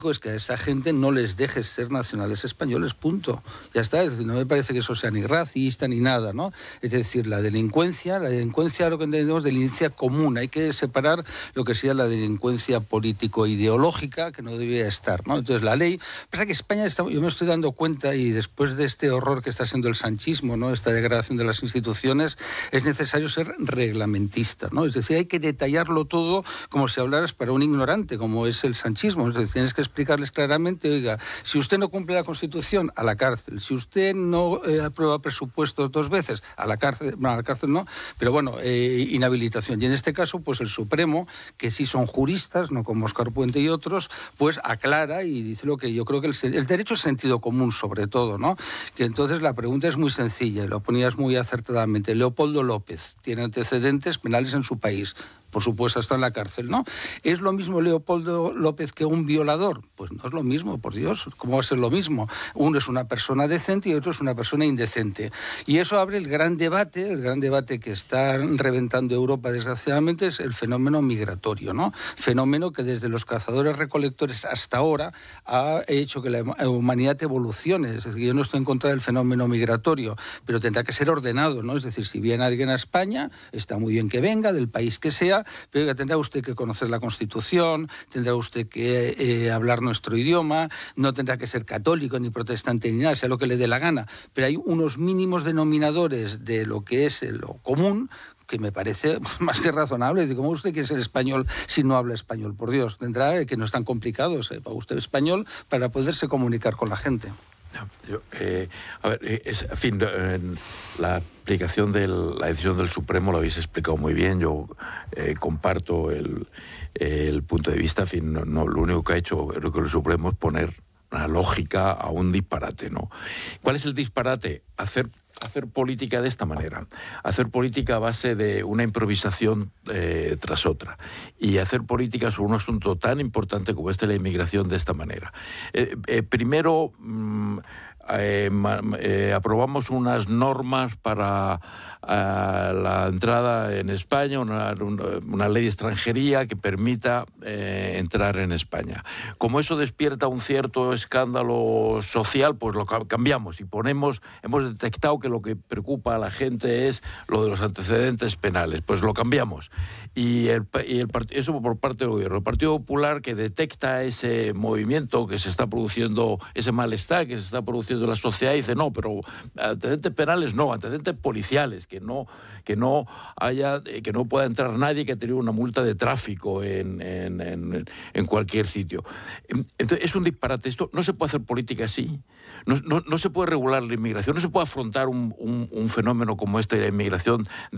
es que a esa gente no les dejes ser nacionales españoles, punto. Ya está, es decir, no me parece que eso sea ni racista ni nada, ¿no? Es decir, la delincuencia lo que entendemos delincuencia común, hay que separar lo que sea la delincuencia político-ideológica, que no debía estar, ¿no? Entonces, la ley, pasa que España, yo me estoy dando cuenta, y después de este horror que está siendo el sanchismo, ¿no? Esta degradación de las instituciones, es necesario ser reglamentista, ¿no? Es decir, hay que detallarlo todo como si hablaras para un ignorante, como es el sanchismo. Es decir, tienes que explicarles claramente, oiga, si usted no cumple la Constitución, a la cárcel. Si usted no aprueba presupuestos 2 veces, a la cárcel, bueno, a la cárcel no, pero bueno, inhabilitación. Y en este caso, pues el Supremo, que sí son juristas, no como Óscar Puente y otros, pues aclara y dice lo que yo creo que el derecho es sentido común, sobre todo, ¿no? Que entonces la pregunta es muy sencilla, y lo ponías muy acertadamente. Leopoldo López tiene antecedentes penales en su país. Por supuesto, está en la cárcel, ¿no? ¿Es lo mismo Leopoldo López que un violador? Pues no es lo mismo, por Dios. ¿Cómo va a ser lo mismo? Uno es una persona decente y otro es una persona indecente. Y eso abre el gran debate que está reventando Europa, desgraciadamente, es el fenómeno migratorio, ¿no? Fenómeno que desde los cazadores-recolectores hasta ahora ha hecho que la humanidad evolucione. Es decir, yo no estoy en contra del fenómeno migratorio, pero tendrá que ser ordenado, ¿no? Es decir, si viene alguien a España, está muy bien que venga, del país que sea, pero tendrá usted que conocer la Constitución, tendrá usted que hablar nuestro idioma, no tendrá que ser católico ni protestante ni nada, sea lo que le dé la gana, pero hay unos mínimos denominadores de lo que es lo común que me parece más que razonable. ¿Cómo usted quiere ser español si no habla español? Por Dios, tendrá que no es tan complicado, para usted español para poderse comunicar con la gente. A ver, en fin, la aplicación de la decisión del Supremo lo habéis explicado muy bien. Yo comparto el punto de vista. En fin, no, lo único que ha hecho creo que el Supremo es poner una lógica a un disparate, ¿no? ¿Cuál es el disparate? Hacer política de esta manera, hacer política a base de una improvisación tras otra, y hacer política sobre un asunto tan importante como este, la inmigración, de esta manera. Primero aprobamos unas normas para la entrada en España, una ley de extranjería que permita entrar en España. Como eso despierta un cierto escándalo social, pues lo cambiamos y hemos detectado que lo que preocupa a la gente es lo de los antecedentes penales, pues lo cambiamos. Y eso por parte del gobierno. El Partido Popular, que detecta ese movimiento que se está produciendo, ese malestar que se está produciendo en la sociedad, dice no, pero antecedentes penales no, antecedentes policiales, que no pueda entrar nadie que ha tenido una multa de tráfico en cualquier sitio. Entonces, es un disparate. Esto no se puede hacer política así. No se puede regular la inmigración, no se puede afrontar un fenómeno como este de la inmigración